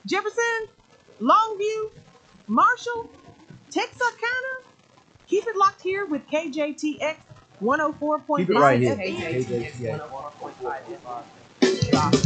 Jefferson, Longview, Marshall, Texarkana. Keep it locked here with KJTX 104.5 Keep it right here. FM. KJTX. KJTX